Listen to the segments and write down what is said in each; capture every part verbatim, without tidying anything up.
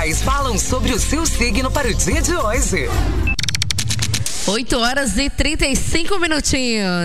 Falam sobre o seu signo para o dia de hoje. oito horas e trinta e cinco minutinhos.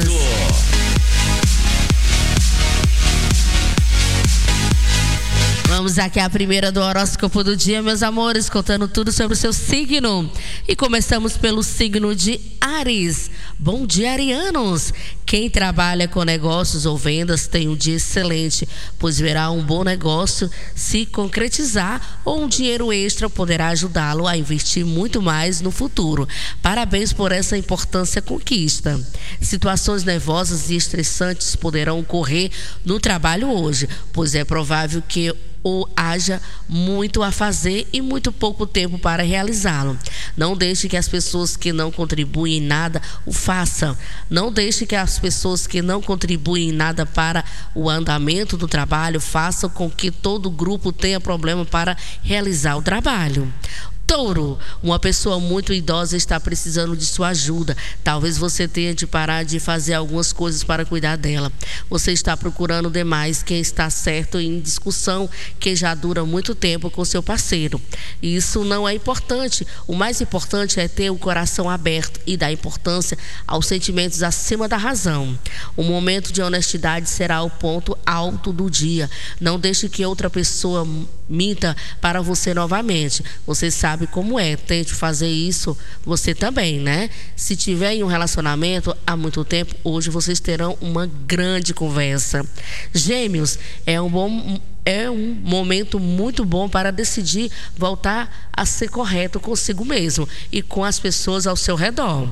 Vamos aqui à primeira do horóscopo do dia, meus amores, contando tudo sobre o seu signo. E começamos pelo signo de Áries. Bom dia, arianos! Quem trabalha com negócios ou vendas tem um dia excelente, pois verá um bom negócio se concretizar ou um dinheiro extra poderá ajudá-lo a investir muito mais no futuro. Parabéns por essa importante conquista. Situações nervosas e estressantes poderão ocorrer no trabalho hoje, pois é provável que ou haja muito a fazer e muito pouco tempo para realizá-lo. Não deixe que as pessoas que não contribuem em nada o façam. Não deixe que as pessoas que não contribuem em nada para o andamento do trabalho façam com que todo o grupo tenha problema para realizar o trabalho. Touro, uma pessoa muito idosa está precisando de sua ajuda. Talvez você tenha de parar de fazer algumas coisas para cuidar dela. Você está procurando demais quem está certo em discussão que já dura muito tempo com seu parceiro. Isso não é importante. O mais importante é ter o coração aberto e dar importância aos sentimentos acima da razão. O momento de honestidade será o ponto alto do dia. Não deixe que outra pessoa minta para você novamente. Você sabe como é, tente fazer isso você também, né? Se tiver em um relacionamento há muito tempo, hoje vocês terão uma grande conversa. Gêmeos, é um bom É um momento muito bom para decidir voltar a ser correto consigo mesmo e com as pessoas ao seu redor.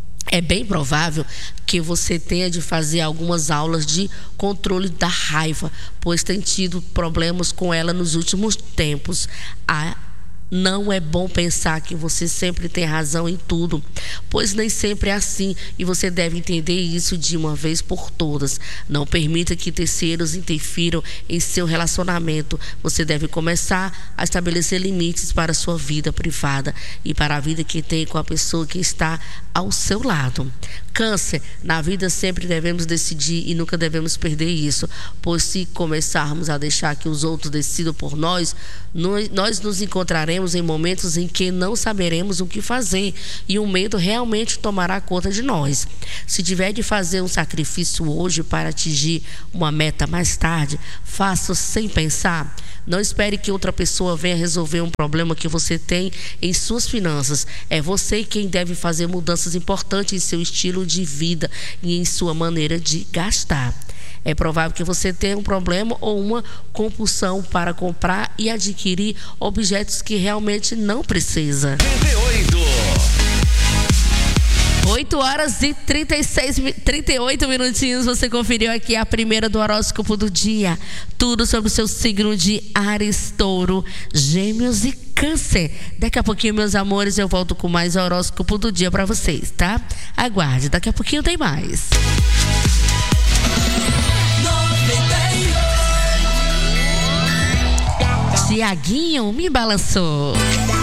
É bem provável que você tenha de fazer algumas aulas de controle da raiva, pois tem tido problemas com ela nos últimos tempos. A Não é bom pensar que você sempre tem razão em tudo, pois nem sempre é assim e você deve entender isso de uma vez por todas. Não permita que terceiros interfiram em seu relacionamento. Você deve começar a estabelecer limites para a sua vida privada e para a vida que tem com a pessoa que está ao seu lado. Câncer, na vida sempre devemos decidir e nunca devemos perder isso, pois se começarmos a deixar que os outros decidam por nós, nós nos encontraremos em momentos em que não saberemos o que fazer e o medo realmente tomará conta de nós. Se tiver de fazer um sacrifício hoje para atingir uma meta mais tarde, faça sem pensar. Não espere que outra pessoa venha resolver um problema que você tem em suas finanças. É você quem deve fazer mudanças importantes em seu estilo de vida e em sua maneira de gastar. É provável que você tenha um problema ou uma compulsão para comprar e adquirir objetos que realmente não precisa. oito horas e trinta e seis, trinta e oito minutinhos. Você conferiu aqui a primeira do horóscopo do dia. Tudo sobre o seu signo de Áries, Touro, Gêmeos e Câncer. Daqui a pouquinho, meus amores, eu volto com mais horóscopo do dia para vocês, tá? Aguarde, daqui a pouquinho tem mais. Tiaguinho me balançou.